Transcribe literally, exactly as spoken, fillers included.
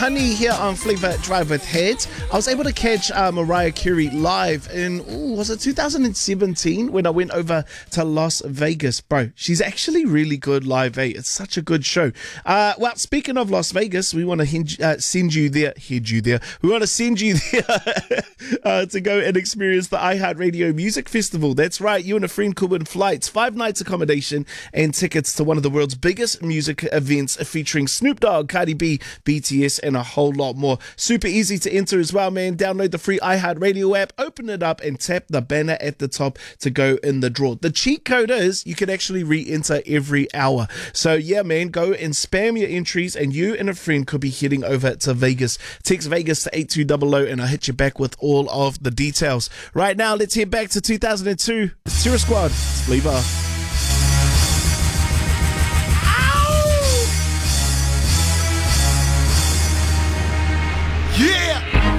Honey here on Flavor Drive with Heads. I was able to catch uh, Mariah Carey live in, ooh, was it two thousand seventeen when I went over to Las Vegas? Bro, she's actually really good live, eh? It's such a good show. Uh, well, speaking of Las Vegas, we want to hinge, uh, send you there, head you there. We want to send you there uh, to go and experience the iHeartRadio Music Festival. That's right, you and a friend could win flights, five nights accommodation, and tickets to one of the world's biggest music events featuring Snoop Dogg, Cardi B, B T S, and a whole lot more. Super easy to enter as well, man. Download the free iHeartRadio app, open it up, and tap the banner at the top to go in the draw. The cheat code is you can actually re-enter every hour. So yeah, man, go and spam your entries, and you and a friend could be heading over to Vegas. Text Vegas to eight two zero zero, and I'll hit you back with all of the details. Right now, let's head back to two thousand two. It's Terror Squad. It's Flavor. Yeah!